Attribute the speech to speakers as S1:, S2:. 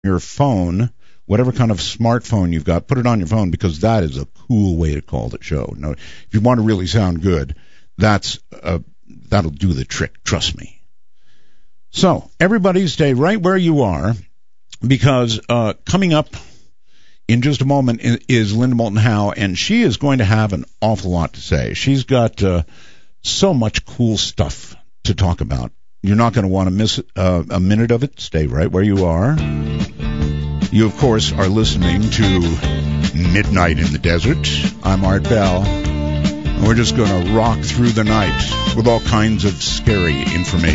S1: your phone, whatever kind of smartphone you've got, put it on your phone, because that is a cool way to call the show. Now, if you want to really sound good, that'll do the trick, trust me. So, everybody stay right where you are, because coming up in just a moment is Linda Moulton Howe, and she is going to have an awful lot to say. She's got so much cool stuff to talk about. You're not going to want to miss a minute of it. Stay right where you are. You, of course, are listening to Midnight in the Desert. I'm Art Bell, and we're just going to rock through the night with all kinds of scary information.